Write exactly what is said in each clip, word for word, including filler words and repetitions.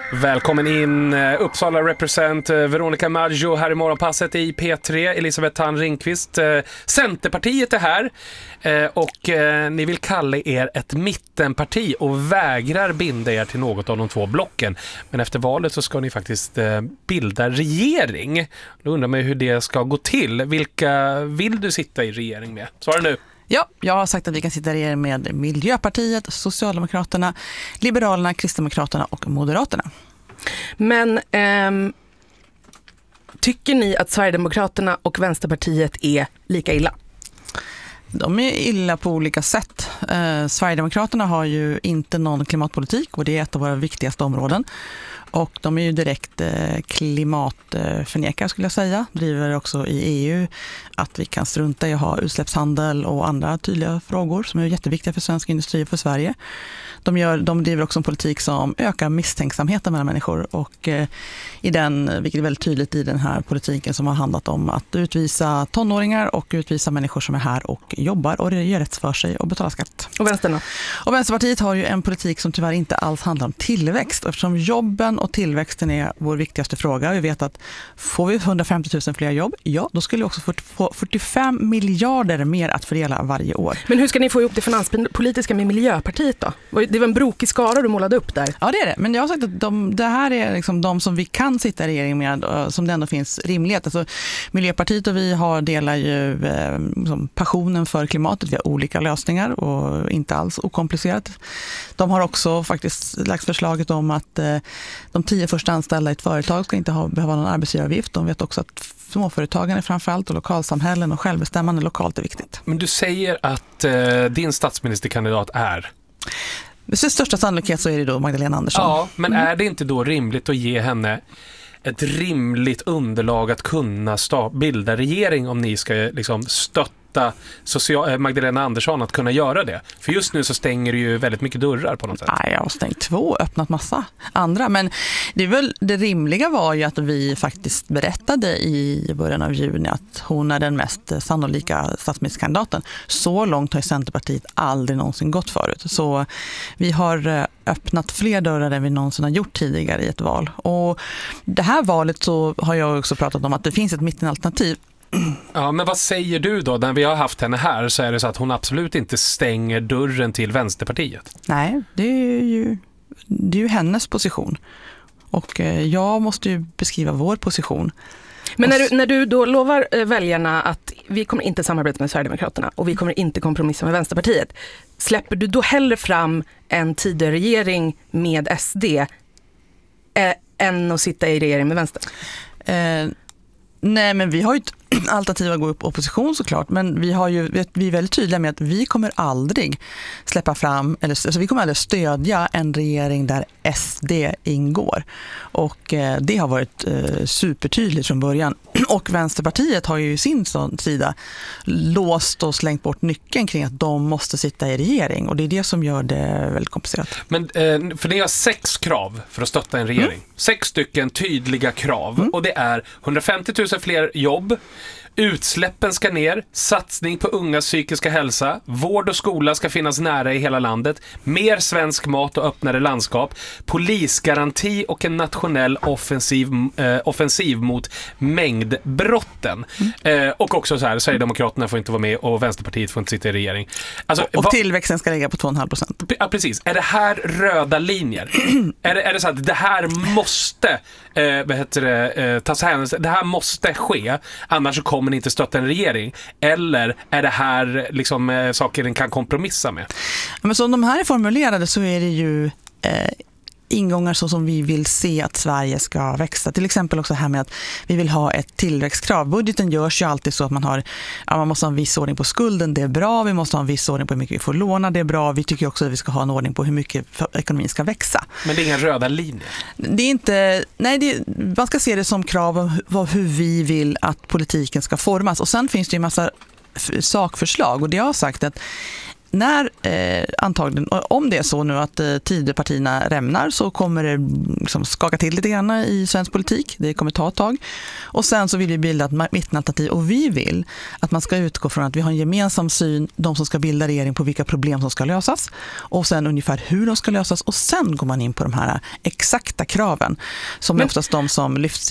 Välkommen in Uppsala represent Veronica Maggio här i morgonpasset i P tre. Elisabeth Thand Ringqvist. Centerpartiet är här och ni vill kalla er ett mittenparti och vägrar binda er till något av de två blocken. Men efter valet så ska ni faktiskt bilda regering. Då undrar man hur det ska gå till. Vilka vill du sitta i regering med? Svara nu. Ja, jag har sagt att vi kan sitta i regering med Miljöpartiet, Socialdemokraterna, Liberalerna, Kristdemokraterna och Moderaterna. Men ehm, tycker ni att Sverigedemokraterna och Vänsterpartiet är lika illa? De är illa på olika sätt. Eh, Sverigedemokraterna har ju inte någon klimatpolitik och det är ett av våra viktigaste områden. Och de är ju direkt eh, klimatförnekare skulle jag säga. Driver också i E U att vi kan strunta i att ha utsläppshandel och andra tydliga frågor som är jätteviktiga för svensk industri och för Sverige. De, gör, de driver också en politik som ökar misstänksamheten mellan människor och eh, i den, vilket är väldigt tydligt i den här politiken som har handlat om att utvisa tonåringar och utvisa människor som är här och jobbar och gör rätt för sig och betalar skatt. Och Vänstern Och Vänsterpartiet har ju en politik som tyvärr inte alls handlar om tillväxt eftersom jobben och tillväxten är vår viktigaste fråga. Vi vet att får vi hundrafemtio tusen fler jobb, ja då skulle vi också få fyrtiofem miljarder mer att fördela varje år. Men hur ska ni få ihop det finanspolitiska med Miljöpartiet då? Det var en brokig skara du målade upp där. Ja det är det, men jag har sagt att de, det här är liksom de som vi kan sitta i regering med som det ändå finns rimlighet. Alltså, Miljöpartiet och vi har delar ju eh, liksom passionen för klimatet. Vi har olika lösningar och inte alls okomplicerat. De har också faktiskt lagt förslaget om att eh, de tio första anställda i ett företag ska inte ha, behöva någon arbetsgivaravgift. De vet också att småföretagen framförallt och lokalsamhällen och självbestämmande lokalt är viktigt. Men du säger att eh, din statsministerkandidat är... Med största sannolikhet så är det då Magdalena Andersson. Ja, men är det inte då rimligt att ge henne ett rimligt underlag att kunna sta- bilda regering om ni ska liksom stötta social- Magdalena Andersson att kunna göra det? För just nu så stänger det ju väldigt mycket dörrar på något sätt. Nej, jag har stängt två och öppnat massa andra. Men det, är väl, det rimliga var ju att vi faktiskt berättade i början av juni att hon är den mest sannolika statsministerkandidaten. Så långt har Centerpartiet aldrig någonsin gått förut. Så vi har öppnat fler dörrar än vi någonsin har gjort tidigare i ett val. Och det här valet så har jag också pratat om att det finns ett mittenalternativ. Ja, men vad säger du då? När vi har haft henne här så är det så att hon absolut inte stänger dörren till Vänsterpartiet. Nej, det är ju, det är ju hennes position. Och jag måste ju beskriva vår position. Men när du, när du då lovar väljarna att vi kommer inte samarbeta med Sverigedemokraterna och vi kommer inte kompromissa med Vänsterpartiet, släpper du då hellre fram en tidigare regering med S D eh, än att sitta i regering med Vänster? Eh, nej, men vi har ju ett alternativ att gå upp opposition såklart, men vi har ju vi är väldigt tydliga med att vi kommer aldrig släppa fram eller alltså vi kommer aldrig stödja en regering där S D ingår. Och eh, det har varit eh, supertydligt från början. Och Vänsterpartiet har ju sin sida låst och slängt bort nyckeln kring att de måste sitta i regering och det är det som gör det väldigt komplicerat. Men eh, för ni har sex krav för att stötta en regering. Mm. Sex stycken tydliga krav mm. och det är hundrafemtio tusen fler jobb. Utsläppen ska ner, satsning på ungas psykiska hälsa, vård och skola ska finnas nära i hela landet, mer svensk mat och öppnare landskap, polisgaranti och en nationell offensiv, eh, offensiv mot mängdbrotten. Mm. Eh, och också så här, Sverigedemokraterna får inte vara med och Vänsterpartiet får inte sitta i regering. Alltså, och va- tillväxten ska ligga på två komma fem procent. Ja, precis. Är det här röda linjer? är, det, är det så att det här måste eh, vad heter det, eh, tas hänsyn, det här måste ske, annars så kommer ni inte stötta en regering? Eller är det här liksom eh, saker den kan kompromissa med? Ja, men som de här är formulerade så är det ju eh, ingångar så som vi vill se att Sverige ska växa. Till exempel också här med att vi vill ha ett tillväxtkrav. Budgeten görs ju alltid så att man har, ja, man måste ha en viss ordning på skulden, det är bra. Vi måste ha en viss ordning på hur mycket vi får låna, det är bra. Vi tycker också att vi ska ha en ordning på hur mycket ekonomin ska växa. Men det är inga röda linjer? Det är inte, nej, det, man ska se det som krav på hur vi vill att politiken ska formas. Och sen finns det ju en massa sakförslag och det har sagt att när eh, antagligen, om det är så nu att eh, Tidöpartierna rämnar, så kommer det liksom skaka till lite grann i svensk politik. Det kommer ta ett tag. Och sen så vill vi bilda ett mittenalternativ, och vi vill att man ska utgå från att vi har en gemensam syn, de som ska bilda regering, på vilka problem som ska lösas, och sen ungefär hur de ska lösas, och sen går man in på de här exakta kraven som Men... är oftast de som lyfts i,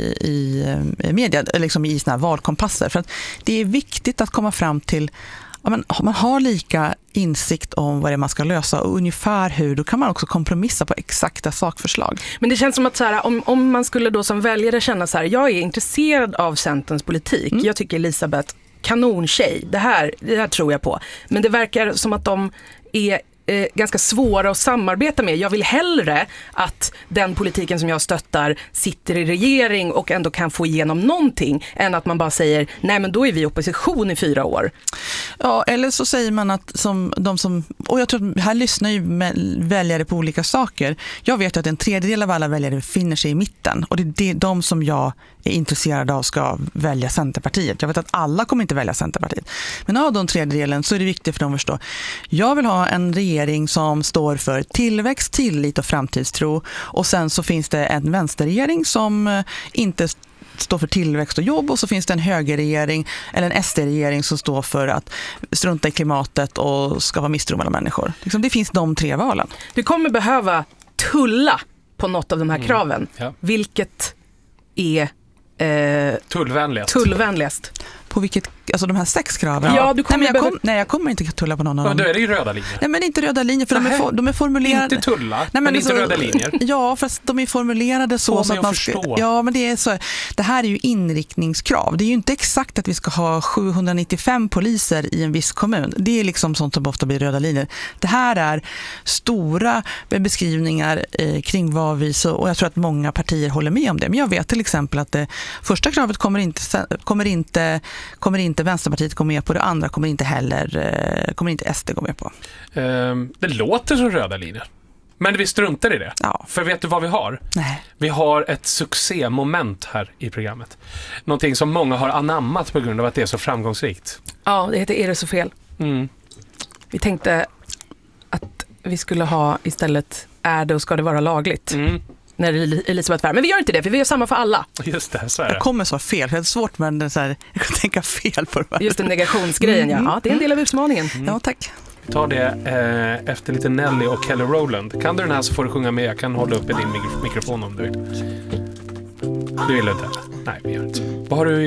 i, i media, liksom i såna här valkompasser. För att det är viktigt att komma fram till, ja, men man har lika insikt om vad det är man ska lösa och ungefär hur, då kan man också kompromissa på exakta sakförslag. Men det känns som att så här, om, om man skulle då som väljare känna så här, jag är intresserad av Centerns politik, mm. jag tycker Elisabeth kanontjej, det här, det här tror jag på. Men det verkar som att de är Eh, ganska svåra att samarbeta med. Jag vill hellre att den politiken som jag stöttar sitter i regering och ändå kan få igenom någonting, än att man bara säger, nej men då är vi i opposition i fyra år. Ja, eller så säger man att som de som, och jag tror att här lyssnar ju väljare på olika saker. Jag vet att en tredjedel av alla väljare befinner sig i mitten, och det är de som jag är intresserad av ska välja Centerpartiet. Jag vet att alla kommer inte välja Centerpartiet. Men av de tredjedelen så är det viktigt för dem att förstå. Jag vill ha en regering som står för tillväxt, tillit och framtidstro. Och sen så finns det en vänsterregering som inte står för tillväxt och jobb, och så finns det en högerregering eller en S D-regering som står för att strunta i klimatet och skapa misstro mellan människor. Liksom det finns de tre valen. Du kommer behöva tulla på något av de här kraven. Mm, ja. Vilket är Eh, tullvänligast. tullvänligast. På vilket, alltså de här sex kraven? Ja, du kommer nej, men jag behöva... kom, nej, jag kommer inte tulla på någon av dem. Ja, då är det ju röda linjer. Nej, men inte röda linjer, för de är, for, de är formulerade... Inte tulla, nej, men, men inte så, röda linjer. Ja, för de är formulerade så, så att man ska... Ja, men det är så... Det här är ju inriktningskrav. Det är ju inte exakt att vi ska ha sjuhundranittiofem poliser i en viss kommun. Det är liksom sånt som ofta blir röda linjer. Det här är stora beskrivningar eh, kring vad vi... Så, och jag tror att många partier håller med om det. Men jag vet till exempel att det första kravet kommer inte, kommer inte, kommer inte Vänsterpartiet gå med på, det andra kommer inte heller, kommer inte S D gå med på. Um, det låter som röda linjer. Men vi struntar i det. Ja. För vet du vad vi har? Nej. Vi har ett succémoment här i programmet. Någonting som många har anammat på grund av att det är så framgångsrikt. Ja, det heter Är det så fel? Mm. Vi tänkte att vi skulle ha istället Är det och ska det vara lagligt? Mm. När Elisabeth var. Men vi gör inte det, för vi gör samma för alla. Just det, så är det. Jag kommer så fel, för det är svårt med den så här, jag kan tänka fel på det. Just den negationsgrejen, mm. ja. ja. Det är en del av utmaningen. Mm. Ja, tack. Vi tar det eh, efter lite Nelly och Kelly Rowland. Kan du den här så får du sjunga med. Jag kan hålla upp i din mikro- mikrofon om du vill. Du vill inte? Nej, vi gör inte. Vad har du